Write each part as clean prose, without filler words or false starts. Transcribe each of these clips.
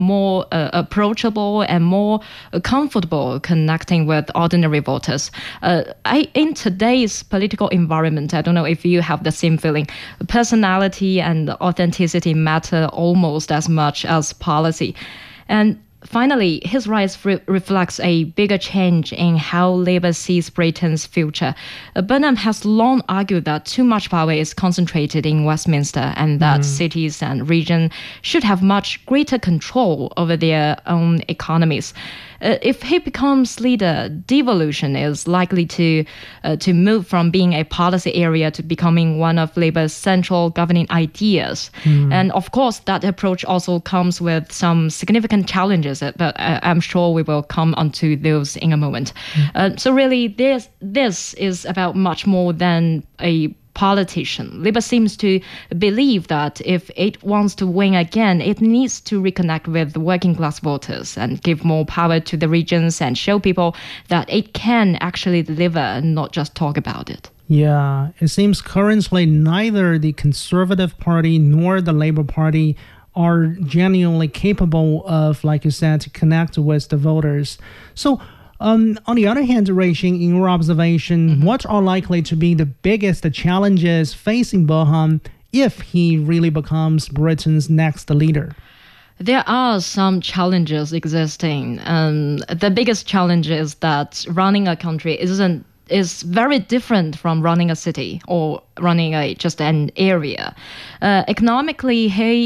more approachable and more comfortable connecting with ordinary voters. In today's political environment, I don't know if you have the same feeling, personality and authenticity matter almost as much as policy. And finally, his rise reflects a bigger change in how Labour sees Britain's future. Burnham has long argued that too much power is concentrated in Westminster and that cities and regions should have much greater control over their own economies. If he becomes leader, devolution is likely to move from being a policy area to becoming one of Labour's central governing ideas. And of course, that approach also comes with some significant challenges, but I'm sure we will come onto those in a moment. So really, this is about much more than a politician. Labour seems to believe that if it wants to win again, it needs to reconnect with working class voters and give more power to the regions and show people that it can actually deliver and not just talk about it. Yeah, it seems currently neither the Conservative Party nor the Labour Party are genuinely capable of, like you said, to connect with the voters. So on the other hand, Ruixing, in your observation, what are likely to be the biggest challenges facing Burnham if he really becomes Britain's next leader? There are some challenges existing. The biggest challenge is that running a country is very different from running a city or running just an area. Economically,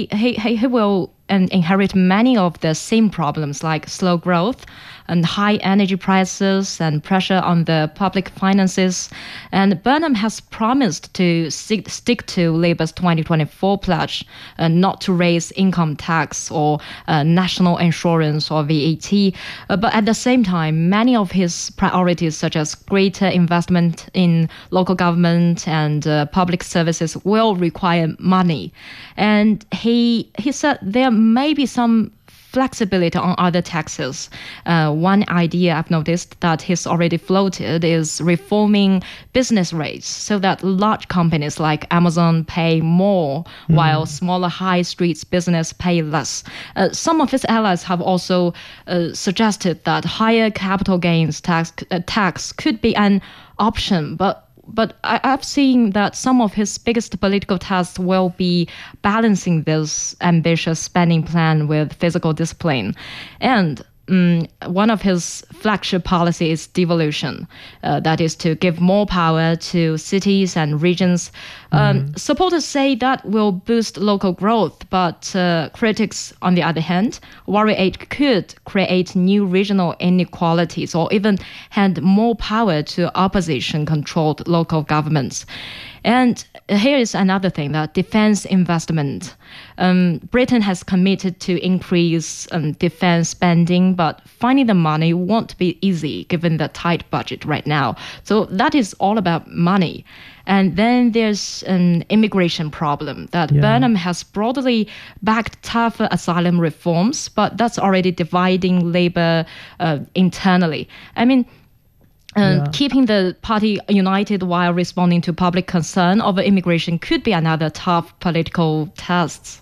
he will inherit many of the same problems like slow growth and high energy prices and pressure on the public finances. And Burnham has promised to stick to Labour's 2024 pledge not to raise income tax or national insurance or VAT. But at the same time, many of his priorities, such as greater investment in local government and public services, will require money. And he said there may be some flexibility on other taxes. One idea I've noticed that he's already floated is reforming business rates so that large companies like Amazon pay more while smaller high streets business pay less. Some of his allies have also suggested that higher capital gains tax could be an option, but I've seen that some of his biggest political tasks will be balancing this ambitious spending plan with fiscal discipline. And one of his flagship policies is devolution. That is to give more power to cities and regions. Supporters say that will boost local growth, but critics, on the other hand, worry it could create new regional inequalities or even hand more power to opposition-controlled local governments. And here is another thing, that defense investment. Britain has committed to increase defense spending, but finding the money won't be easy given the tight budget right now. So that is all about money. And then there's an immigration problem that Burnham has broadly backed tougher asylum reforms, but that's already dividing Labour internally. I mean, keeping the party united while responding to public concern over immigration could be another tough political test.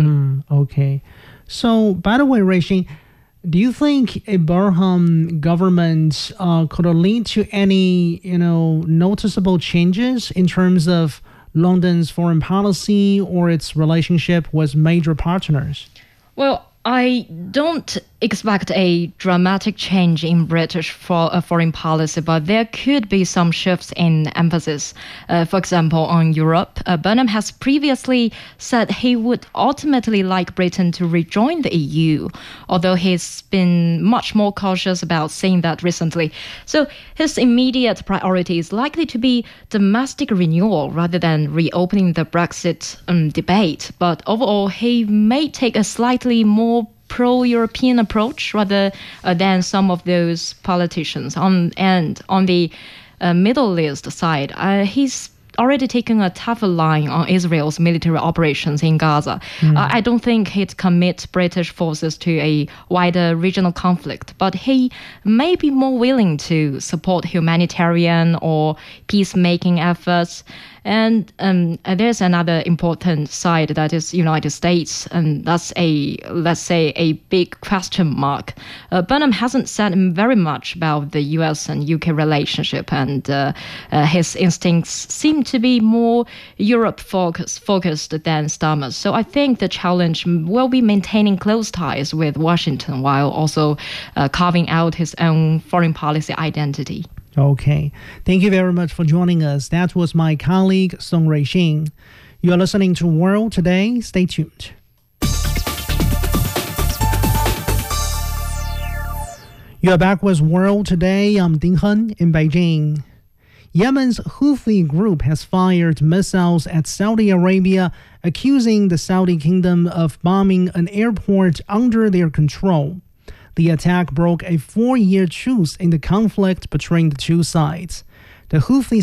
Okay. So, by the way, Ruixing, do you think a Burnham government could lead to any, noticeable changes in terms of London's foreign policy or its relationship with major partners? Well, I don't expect a dramatic change in British foreign policy, but there could be some shifts in emphasis. For example, on Europe, Burnham has previously said he would ultimately like Britain to rejoin the EU, although he's been much more cautious about saying that recently. So his immediate priority is likely to be domestic renewal rather than reopening the Brexit debate. But overall, he may take a slightly more pro-European approach rather than some of those politicians. And on the Middle East side, he's already taken a tougher line on Israel's military operations in Gaza. I don't think he'd commit British forces to a wider regional conflict, but he may be more willing to support humanitarian or peacemaking efforts. And there's another important side, that is United States, and that's let's say a big question mark. Burnham hasn't said very much about the US and UK relationship, and his instincts seem to be more Europe focused than Starmer's. So I think the challenge will be maintaining close ties with Washington while also carving out his own foreign policy identity. Okay. Thank you very much for joining us. That was my colleague, Song Ruixing. You are listening to World Today. Stay tuned. You are back with World Today. I'm Ding Hen in Beijing. Yemen's Houthi group has fired missiles at Saudi Arabia, accusing the Saudi kingdom of bombing an airport under their control. The attack broke a 4-year truce in the conflict between the two sides. The Houthi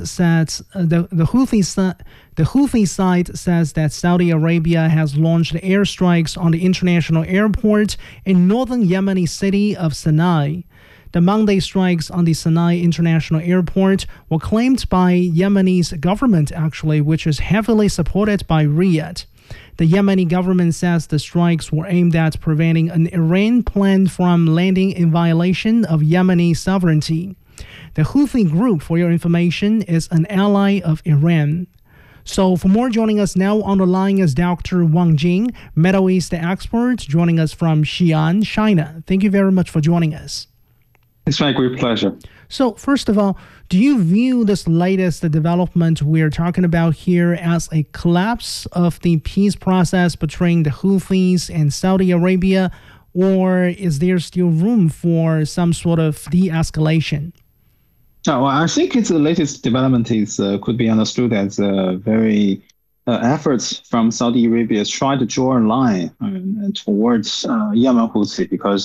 side says that Saudi Arabia has launched airstrikes on the international airport in northern Yemeni city of Sana'a. The Monday strikes on the Sana'a International Airport were claimed by Yemeni's government, actually, which is heavily supported by Riyadh. The Yemeni government says the strikes were aimed at preventing an Iran plan from landing in violation of Yemeni sovereignty. The Houthi group, for your information, is an ally of Iran. So for more, joining us now on the line is Dr. Wang Jing, Middle East expert, joining us from Xi'an, China. Thank you very much for joining us. It's my great pleasure. So first of all, do you view this latest development we're talking about here as a collapse of the peace process between the Houthis and Saudi Arabia, or is there still room for some sort of de-escalation? Well, I think the latest development could be understood as very efforts from Saudi Arabia trying to draw a line towards Yemen Houthi, because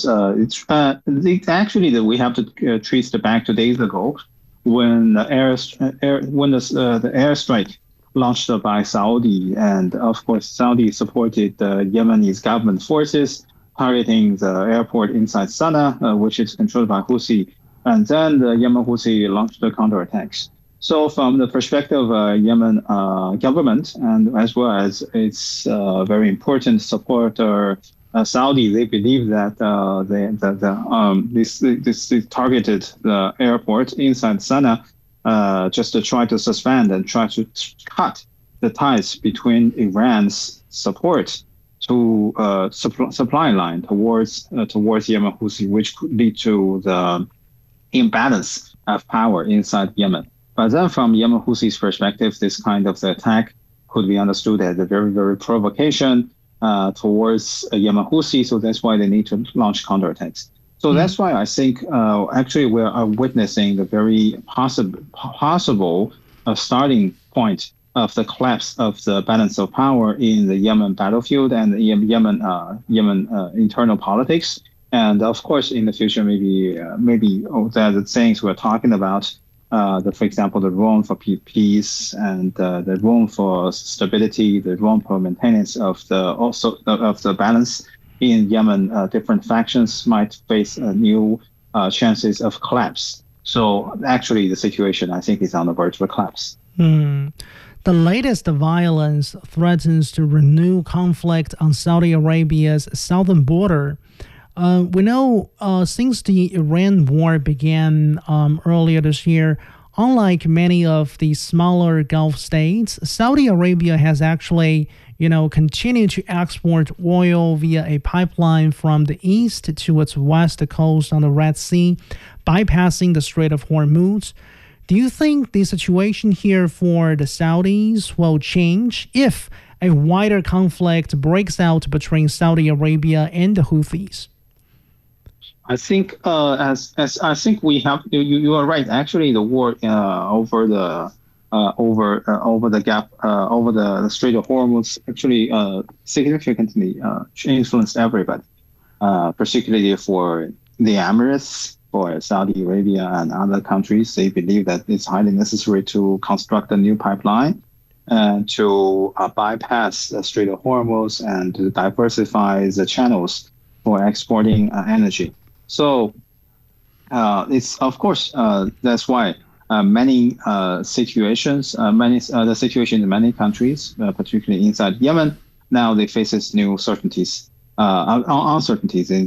we have to trace it back 2 days ago when the airstrike launched by Saudi, and of course Saudi supported the Yemeni government forces targeting the airport inside Sana'a, which is controlled by Houthi, and then the Yemen Houthi launched the counterattacks. So from the perspective of Yemen government, and as well as its very important supporter, Saudi, they believe that this targeted the airport inside Sana'a just to try to suspend and try to cut the ties between Iran's support to supply line towards Yemen Houthi, which could lead to the imbalance of power inside Yemen. But then from Yemen Houthi's perspective, this kind of attack could be understood as a very, very provocation towards Yemen Houthi. So that's why they need to launch counterattacks. So that's why I think actually we are witnessing the very possible starting point of the collapse of the balance of power in the Yemen battlefield and the Yemen internal politics. And of course, in the future, maybe the things we're talking about, for example, the room for peace and the room for stability, the room for maintenance of the balance in Yemen, different factions might face new chances of collapse. So actually, the situation, I think, is on the verge of collapse. The latest violence threatens to renew conflict on Saudi Arabia's southern border. We know since the Iran war began earlier this year, unlike many of the smaller Gulf states, Saudi Arabia has actually, continued to export oil via a pipeline from the east to its west coast on the Red Sea, bypassing the Strait of Hormuz. Do you think the situation here for the Saudis will change if a wider conflict breaks out between Saudi Arabia and the Houthis? I think as I think we have, you are right. Actually, the war over the Strait of Hormuz actually significantly influenced everybody, particularly for the Emirates for Saudi Arabia and other countries. They believe that it's highly necessary to construct a new pipeline and to bypass the Strait of Hormuz and to diversify the channels for exporting energy. So it's of course that's why many situations, the situation in many countries, particularly inside Yemen, now they faces new uncertainties in